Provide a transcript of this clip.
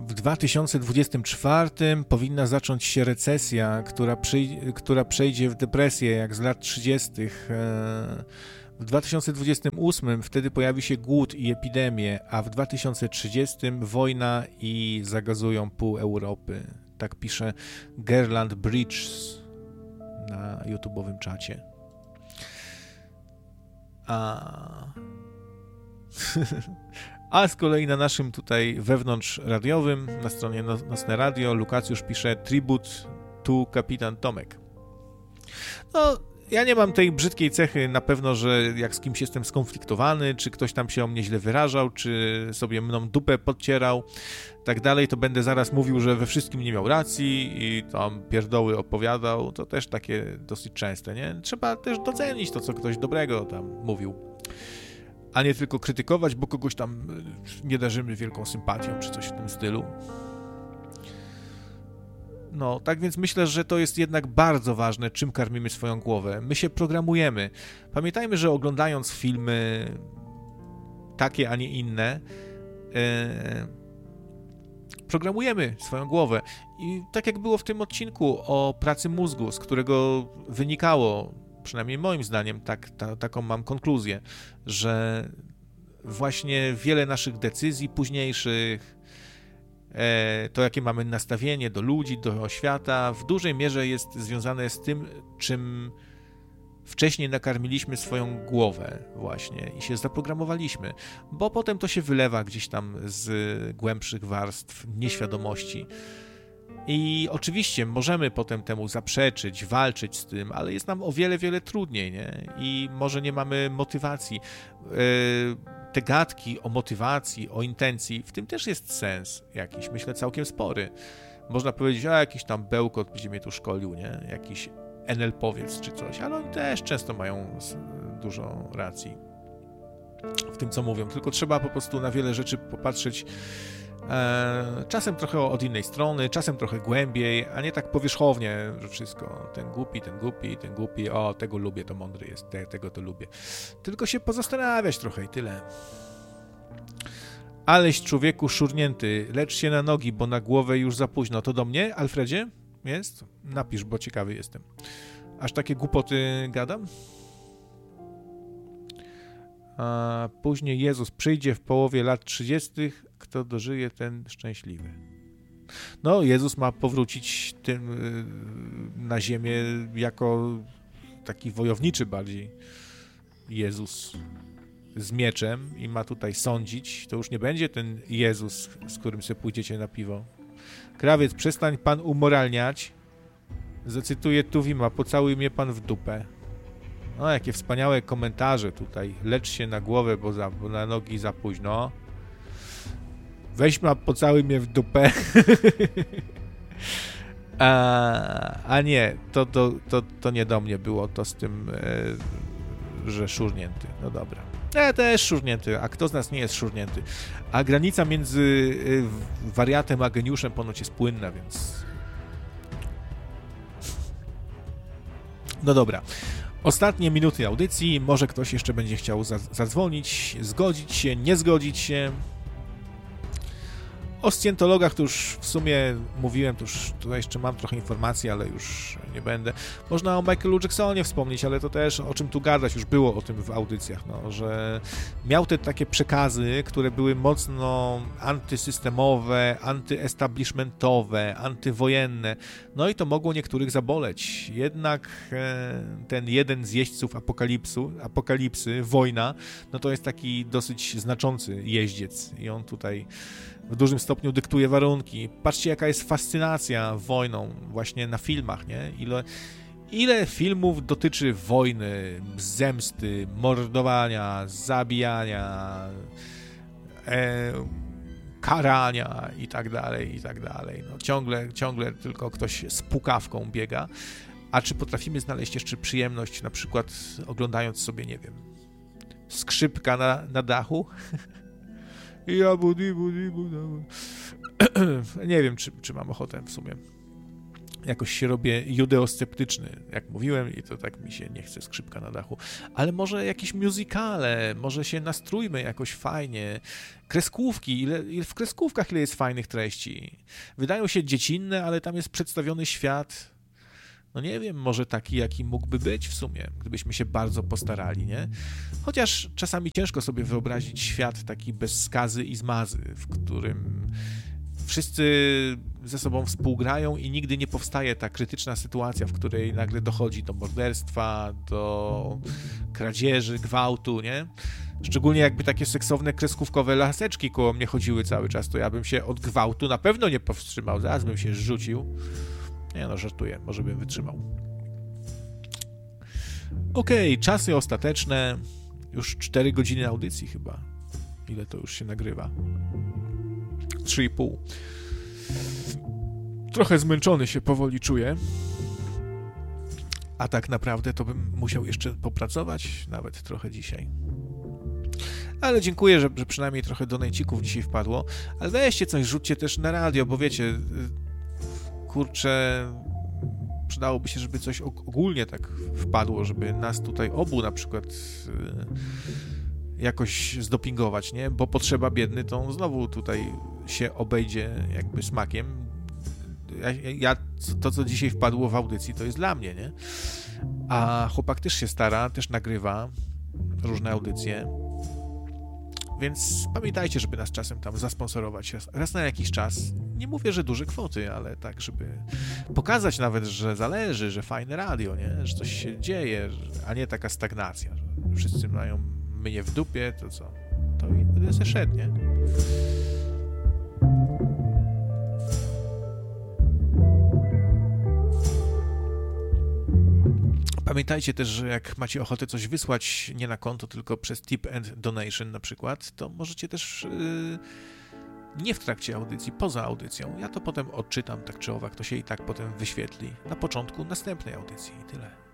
w 2024 powinna zacząć się recesja, która przejdzie w depresję, jak z lat 30. W 2028 wtedy pojawi się głód i epidemie, a w 2030 wojna i zagazują pół Europy. Tak pisze Gerland Bridges na YouTube'owym czacie. A z kolei na naszym tutaj wewnątrz radiowym, na stronie Nocne Radio, Lukacjusz pisze tribut to kapitan Tomek. No, ja nie mam tej brzydkiej cechy na pewno, że jak z kimś jestem skonfliktowany, czy ktoś tam się o mnie źle wyrażał, czy sobie mną dupę podcierał, tak dalej, to będę zaraz mówił, że we wszystkim nie miał racji i tam pierdoły opowiadał. To też takie dosyć częste, nie? Trzeba też docenić to, co ktoś dobrego tam mówił, a nie tylko krytykować, bo kogoś tam nie darzymy wielką sympatią, czy coś w tym stylu. No, tak więc myślę, że to jest jednak bardzo ważne, czym karmimy swoją głowę. My się programujemy. Pamiętajmy, że oglądając filmy takie, a nie inne, programujemy swoją głowę. I tak jak było w tym odcinku o pracy mózgu, z którego wynikało, przynajmniej moim zdaniem, taką mam konkluzję, że właśnie wiele naszych decyzji późniejszych, to jakie mamy nastawienie do ludzi, do świata, w dużej mierze jest związane z tym, czym wcześniej nakarmiliśmy swoją głowę właśnie i się zaprogramowaliśmy, bo potem to się wylewa gdzieś tam z głębszych warstw nieświadomości. I oczywiście możemy potem temu zaprzeczyć, walczyć z tym, ale jest nam o wiele, wiele trudniej, nie? I może nie mamy motywacji. Te gadki o motywacji, o intencji, w tym też jest sens jakiś, myślę, całkiem spory. Można powiedzieć, jakiś tam bełkot będzie mnie tu szkolił, nie? Jakiś NLP-owiec czy coś, ale oni też często mają dużo racji w tym, co mówią. Tylko trzeba po prostu na wiele rzeczy popatrzeć czasem trochę od innej strony, czasem trochę głębiej, a nie tak powierzchownie, że wszystko, ten głupi, o, tego lubię, to mądry jest, tego to lubię. Tylko się pozastanawiać trochę i tyle. Aleś człowieku szurnięty, lecz się na nogi, bo na głowę już za późno. To do mnie, Alfredzie? Jest? Napisz, bo ciekawy jestem. Aż takie głupoty gadam? A później Jezus przyjdzie w połowie lat 30., kto dożyje, ten szczęśliwy. No, Jezus ma powrócić na ziemię jako taki wojowniczy bardziej Jezus z mieczem i ma tutaj sądzić. To już nie będzie ten Jezus, z którym sobie pójdziecie na piwo. Krawiec, przestań pan umoralniać. Zacytuję Tuwima, pocałuj mnie pan w dupę. No, jakie wspaniałe komentarze tutaj. Lecz się na głowę, bo na nogi za późno. Weź ma, pocałuj mnie w dupę. A nie, to nie do mnie było to z tym, że szurnięty. No dobra. Ja też szurnięty, a kto z nas nie jest szurnięty? A granica między wariatem a geniuszem ponoć jest płynna, więc... No dobra. Ostatnie minuty audycji. Może ktoś jeszcze będzie chciał zadzwonić, zgodzić się, nie zgodzić się. O scjentologach to już w sumie mówiłem, to już tutaj jeszcze mam trochę informacji, ale już nie będę. Można o Michaelu Jacksonie wspomnieć, ale to też o czym tu gadać, już było o tym w audycjach, no, że miał te takie przekazy, które były mocno antysystemowe, antyestablishmentowe, antywojenne, no i to mogło niektórych zaboleć. Jednak ten jeden z jeźdźców apokalipsy, wojna, no to jest taki dosyć znaczący jeździec i on tutaj w dużym stopniu dyktuje warunki. Patrzcie, jaka jest fascynacja wojną właśnie na filmach, nie? Ile filmów dotyczy wojny, zemsty, mordowania, zabijania, karania i tak dalej. No, ciągle tylko ktoś z pukawką biega. A czy potrafimy znaleźć jeszcze przyjemność, na przykład oglądając sobie, nie wiem, skrzypka na dachu? Nie wiem, czy mam ochotę w sumie. jakoś się robię judeosceptyczny, jak mówiłem, i to tak mi się nie chce skrzypka na dachu, ale może jakieś musicale, może się nastrójmy jakoś fajnie, kreskówki, w kreskówkach ile jest fajnych treści. Wydają się dziecinne, ale tam jest przedstawiony świat, no nie wiem, może taki, jaki mógłby być w sumie, gdybyśmy się bardzo postarali, nie? Chociaż czasami ciężko sobie wyobrazić świat taki bez skazy i zmazy, w którym wszyscy ze sobą współgrają i nigdy nie powstaje ta krytyczna sytuacja, w której nagle dochodzi do morderstwa, do kradzieży, gwałtu, nie? Szczególnie jakby takie seksowne, kreskówkowe laseczki koło mnie chodziły cały czas, to ja bym się od gwałtu na pewno nie powstrzymał, zaraz bym się rzucił. Nie no, żartuję, może bym wytrzymał. Okej, czasy ostateczne, już 4 godziny audycji chyba. Ile to już się nagrywa? 3,5. Trochę zmęczony się powoli czuję. A tak naprawdę to bym musiał jeszcze popracować, nawet trochę dzisiaj. Ale dziękuję, że przynajmniej trochę donejcików dzisiaj wpadło. Ale weźcie coś, rzućcie też na radio, bo wiecie, kurczę, przydałoby się, żeby coś ogólnie tak wpadło, żeby nas tutaj obu na przykład jakoś zdopingować, nie? Bo potrzeba biedny to znowu tutaj się obejdzie jakby smakiem. To, co dzisiaj wpadło w audycji, to jest dla mnie, nie? A chłopak też się stara, też nagrywa różne audycje. Więc pamiętajcie, żeby nas czasem tam zasponsorować raz na jakiś czas. Nie mówię, że duże kwoty, ale tak, żeby pokazać nawet, że zależy, że fajne radio, nie? Że coś się dzieje, a nie taka stagnacja, że wszyscy mają mnie w dupie, to co? To i będę se szedł, nie? Pamiętajcie też, że jak macie ochotę coś wysłać nie na konto, tylko przez tip and donation na przykład, to możecie też nie w trakcie audycji, poza audycją. Ja to potem odczytam tak czy owak, to się i tak potem wyświetli na początku następnej audycji i tyle.